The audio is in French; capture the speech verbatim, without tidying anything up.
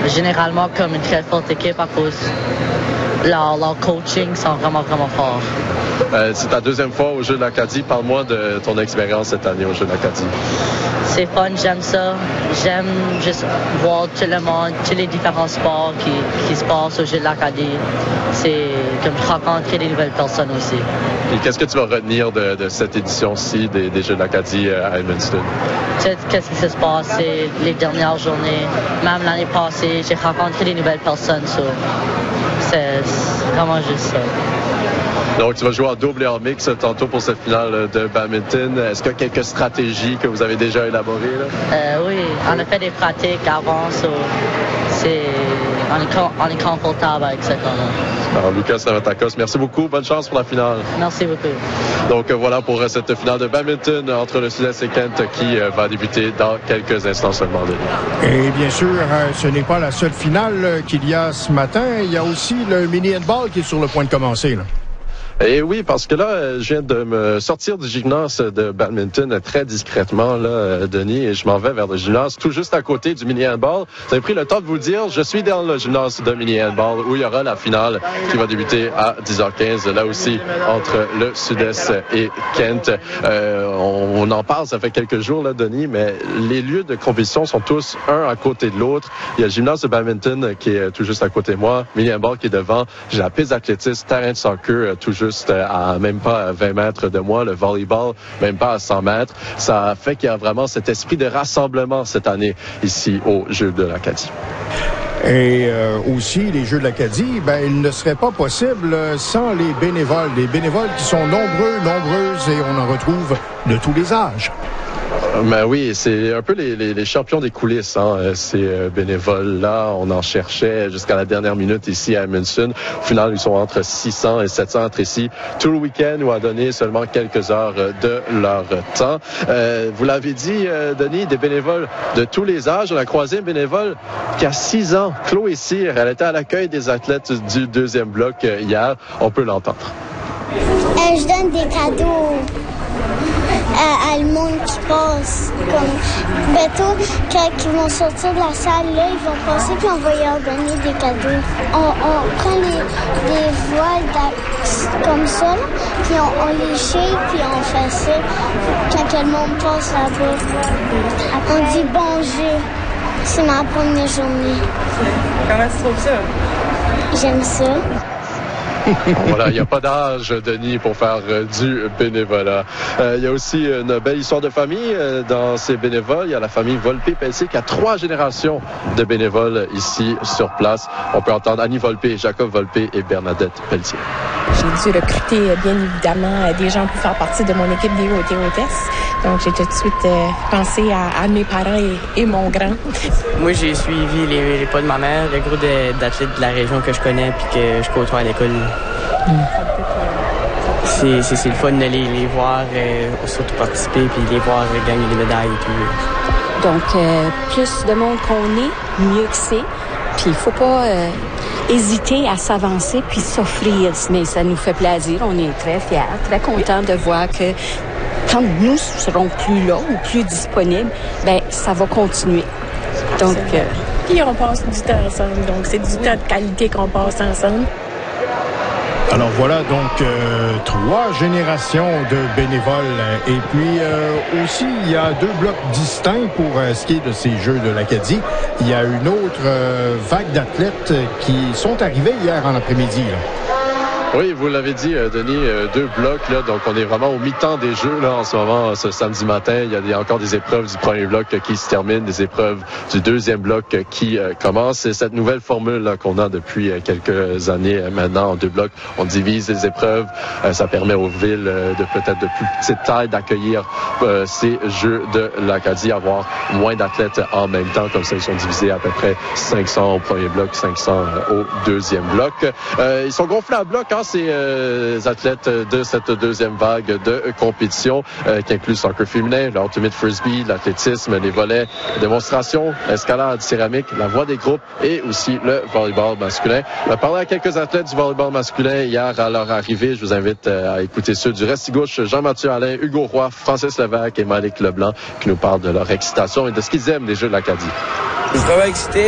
généralement comme une très forte équipe à cause leur, leur coaching sont vraiment, vraiment forts. Euh, c'est ta deuxième fois au Jeux de l'Acadie. Parle-moi de ton expérience cette année au Jeux de l'Acadie. C'est fun, j'aime ça. J'aime juste voir tout le monde, tous les différents sports qui, qui se passent au Jeux de l'Acadie. C'est comme rencontrer des nouvelles personnes aussi. Et qu'est-ce que tu vas retenir de, de cette édition-ci des, des Jeux de l'Acadie à Edmundston? Qu'est-ce qui se passe les dernières journées. Même l'année passée, j'ai rencontré des nouvelles personnes. So c'est vraiment juste ça. Donc, tu vas jouer en double et en mix tantôt pour cette finale de badminton. Est-ce qu'il y a quelques stratégies que vous avez déjà élaborées? Là? Euh, oui, on a fait des pratiques avant, so c'est, on, est, on est confortable avec ça quand même. Alors, Lucas Navatakos, merci beaucoup. Bonne chance pour la finale. Merci beaucoup. Donc, voilà pour cette finale de badminton entre le Sud-Est et Kent qui va débuter dans quelques instants seulement. Et bien sûr, ce n'est pas la seule finale qu'il y a ce matin. Il y a aussi le mini-handball qui est sur le point de commencer, là. Et oui, parce que là, je viens de me sortir du gymnase de badminton très discrètement, là, Denis, et je m'en vais vers le gymnase tout juste à côté du mini-handball. Vous avez pris le temps de vous dire, je suis dans le gymnase de mini-handball où il y aura la finale qui va débuter à dix heures quinze, là aussi, entre le Sud-Est et Kent. Euh, on, on en parle, ça fait quelques jours, là, Denis, mais les lieux de compétition sont tous un à côté de l'autre. Il y a le gymnase de badminton qui est tout juste à côté de moi, mini-handball qui est devant, j'ai la piste d'athlétisme, terrain de soccer tout juste à même pas vingt mètres de moi, le volleyball même pas à cent mètres. Ça fait qu'il y a vraiment cet esprit de rassemblement cette année ici aux Jeux de l'Acadie. Et euh, aussi, les Jeux de l'Acadie, ben, ils ne seraient pas possibles sans les bénévoles. Les bénévoles qui sont nombreux, nombreuses, et on en retrouve de tous les âges. Ben oui, c'est un peu les, les, les champions des coulisses, hein, ces euh, bénévoles-là. On en cherchait jusqu'à la dernière minute ici à Edmundston. Au final, ils sont entre six cents et sept cents entre ici tout le week-end ou à donner seulement quelques heures de leur temps. Euh, vous l'avez dit, euh, Denis, des bénévoles de tous les âges. On a croisé une bénévole qui a six ans, Chloé Cyr. Elle était à l'accueil des athlètes du deuxième bloc euh, hier. On peut l'entendre. Euh, je donne des cadeaux à, à le monde qui passe. Comme bientôt, quand ils vont sortir de la salle, là, ils vont passer puis on va leur donner des cadeaux. On, on prend les, des voiles comme ça, là, puis on, on les shake puis on fait ça quand que le monde passe là-bas. On dit bonjour. C'est ma première journée. Comment tu trouves ça? J'aime ça. Voilà, il n'y a pas d'âge, Denis, pour faire euh, du bénévolat. Euh, il y a aussi une belle histoire de famille euh, dans ces bénévoles. Il y a la famille Volpe-Pelletier qui a trois générations de bénévoles ici sur place. On peut entendre Annie Volpe, Jacob Volpe et Bernadette Pelletier. J'ai dû recruter, bien évidemment, des gens pour faire partie de mon équipe des hôtesses. Donc, j'ai tout de suite euh, pensé à, à mes parents et, et mon grand. Moi, j'ai suivi les, les pas de ma mère, le groupe d'athlètes de la région que je connais puis que je côtoie à l'école. Mm. C'est, c'est, c'est le fun de les, les voir euh, surtout participer puis les voir euh, gagner des médailles et tout. Donc, euh, plus de monde qu'on est, mieux que c'est. Puis, il faut pas euh, hésiter à s'avancer puis s'offrir. Mais ça nous fait plaisir. On est très fiers, très contents de voir que quand nous serons plus là ou plus disponibles, ben ça va continuer. Donc, euh, puis on passe du temps ensemble. Donc, c'est du temps de qualité qu'on passe ensemble. Alors voilà donc euh, trois générations de bénévoles. Et puis euh, aussi, il y a deux blocs distincts pour euh, ce qui est de ces Jeux de l'Acadie. Il y a une autre euh, vague d'athlètes qui sont arrivés hier en après-midi, là. Oui, vous l'avez dit, Denis, deux blocs, là, donc on est vraiment au mi-temps des Jeux là en ce moment, ce samedi matin. Il y a des, encore des épreuves du premier bloc qui se terminent, des épreuves du deuxième bloc qui euh, commencent. C'est cette nouvelle formule là, qu'on a depuis euh, quelques années euh, maintenant en deux blocs. On divise les épreuves, euh, ça permet aux villes euh, de peut-être de plus petite taille d'accueillir euh, ces Jeux de l'Acadie, avoir moins d'athlètes en même temps, comme ça ils sont divisés à peu près cinq cents au premier bloc, cinq cents au deuxième bloc. Euh, ils sont gonflés à bloc, hein, ces euh, athlètes de cette deuxième vague de compétition euh, qui inclut le soccer féminin, le ultimate frisbee, l'athlétisme, les volets, démonstration, escalade, céramique, la voie des groupes et aussi le volleyball masculin. On a parlé à quelques athlètes du volleyball masculin hier à leur arrivée. Je vous invite euh, à écouter ceux du Restigouche, Jean-Mathieu Alain, Hugo Roy, Francis Lévesque et Malik Leblanc qui nous parlent de leur excitation et de ce qu'ils aiment des Jeux de l'Acadie. Je suis vraiment excité.